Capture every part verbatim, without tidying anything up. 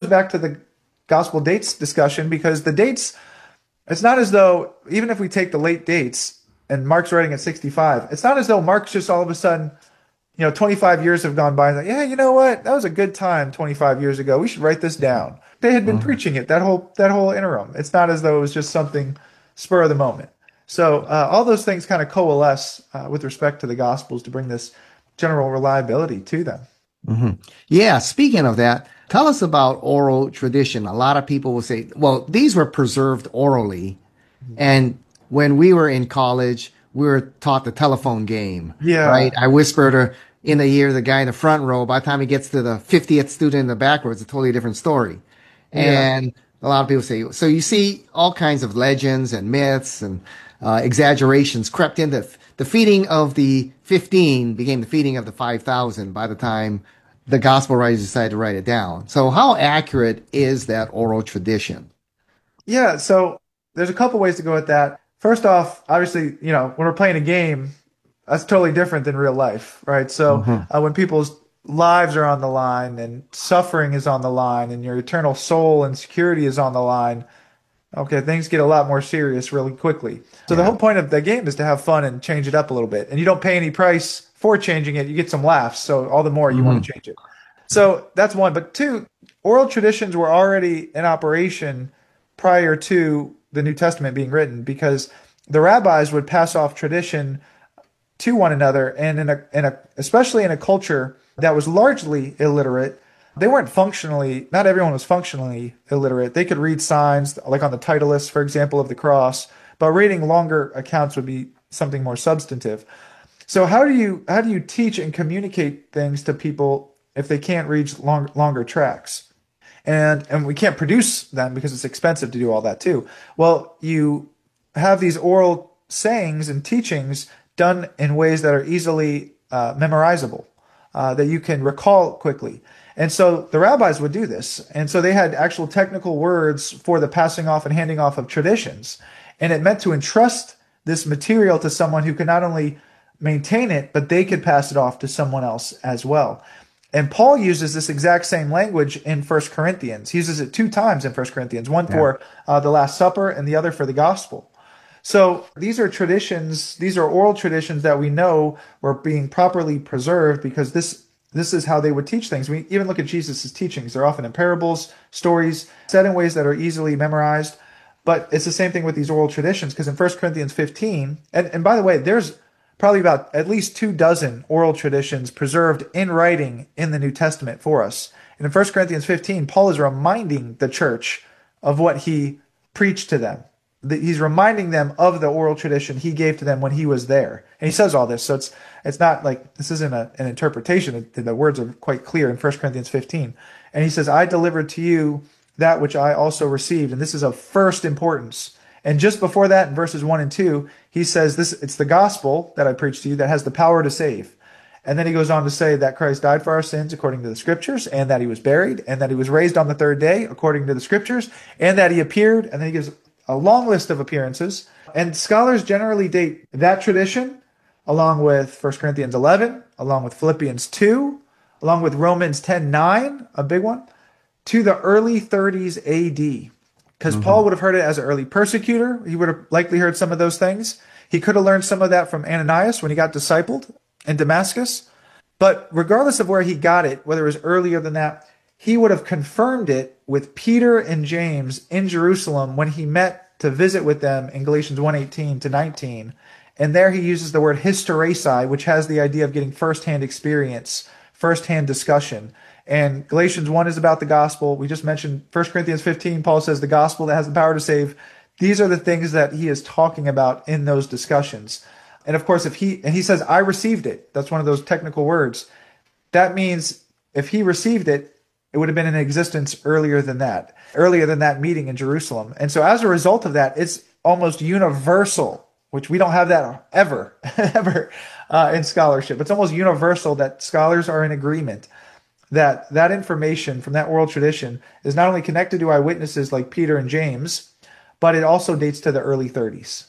back to the gospel dates discussion because the dates, it's not as though, even if we take the late dates and Mark's writing at sixty-five, it's not as though Mark's just all of a sudden, you know, twenty-five years have gone by and like, yeah, you know what? That was a good time twenty-five years ago. We should write this down. They had been Mhm. preaching it that whole that whole interim. It's not as though it was just something spur of the moment. So uh, all those things kind of coalesce uh, with respect to the Gospels to bring this general reliability to them. hmm Yeah, speaking of that, tell us about oral tradition. A lot of people will say, well, these were preserved orally. And when we were in college, we were taught the telephone game, right? Yeah, I whispered her in the ear of the guy in the front row. By the time he gets to the fiftieth student in the back row, it's a totally different story. yeah. And a lot of people say, so you see all kinds of legends and myths and uh, exaggerations crept in. The, the feeding of the fifteen became the feeding of the five thousand by the time the gospel writers decided to write it down. So how accurate is that oral tradition? Yeah, so there's a couple ways to go with that. First off, obviously, you know, when we're playing a game, that's totally different than real life, right? So hmm uh, when people's lives are on the line and suffering is on the line and your eternal soul and security is on the line, okay, things get a lot more serious really quickly. So the Yeah. whole point of the game is to have fun and change it up a little bit. And you don't pay any price for changing it. You get some laughs, so all the more you want hmm to change it. So that's one. But two, oral traditions were already in operation prior to the New Testament being written because the rabbis would pass off tradition to one another, and in a, in a especially in a culture that was largely illiterate, they weren't functionally. Not everyone was functionally illiterate. They could read signs, like on the Titulus, for example, of the cross, but reading longer accounts would be something more substantive. So how do you how do you teach and communicate things to people if they can't read long, longer tracks? And and we can't produce them because it's expensive to do all that too. Well, you have these oral sayings and teachings done in ways that are easily uh, memorizable, uh, that you can recall quickly. And so the rabbis would do this. And so they had actual technical words for the passing off and handing off of traditions. And it meant to entrust this material to someone who could not only maintain it, but they could pass it off to someone else as well. And Paul uses this exact same language in First Corinthians. He uses it two times in First Corinthians, one Yeah. for uh, the Last Supper and the other for the gospel. So these are traditions, these are oral traditions that we know were being properly preserved because this this is how they would teach things. We even look at Jesus' teachings. They're often in parables, stories, said in ways that are easily memorized. But it's the same thing with these oral traditions because in First Corinthians fifteen, and, and by the way, there's probably about at least two dozen oral traditions preserved in writing in the New Testament for us. And in First Corinthians fifteen, Paul is reminding the church of what he preached to them. He's reminding them of the oral tradition he gave to them when he was there. And he says all this. So it's it's not like this isn't a, an interpretation. The words are quite clear in First Corinthians fifteen. And he says, I delivered to you that which I also received. And this is of first importance. And just before that, in verses one and two, he says, "This it's the gospel that I preached to you that has the power to save." And then he goes on to say that Christ died for our sins according to the scriptures, and that he was buried, and that he was raised on the third day according to the scriptures, and that he appeared. And then he gives a long list of appearances. And scholars generally date that tradition along with First Corinthians eleven, along with Philippians two, along with Romans ten nine, a big one, to the early thirties A D. Because Paul hmm would have heard it as an early persecutor. He would have likely heard some of those things. He could have learned some of that from Ananias when he got discipled in Damascus. But regardless of where he got it, whether it was earlier than that, he would have confirmed it with Peter and James in Jerusalem when he met to visit with them in Galatians one eighteen to nineteen. And there he uses the word hysteresis, which has the idea of getting firsthand experience, firsthand discussion. And Galatians one is about the gospel. We just mentioned First Corinthians fifteen. Paul says the gospel that has the power to save. These are the things that he is talking about in those discussions. And of course, if he, and he says, I received it. That's one of those technical words. That means if he received it, it would have been in existence earlier than that, earlier than that meeting in Jerusalem. And so as a result of that, it's almost universal, which we don't have that ever, ever uh, in scholarship. It's almost universal that scholars are in agreement that that information from that oral tradition is not only connected to eyewitnesses like Peter and James, but it also dates to the early thirties.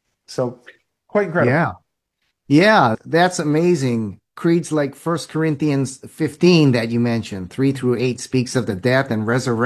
So quite incredible. Yeah. Yeah, that's amazing. Creeds like First Corinthians fifteen that you mentioned, three through eight speaks of the death and resurrection